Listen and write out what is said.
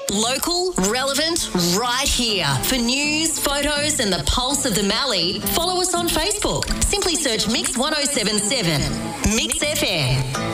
Local, relevant, right here. For news, photos and the pulse of the Mallee, follow us on Facebook. Simply search Mix 1077. Mix FM.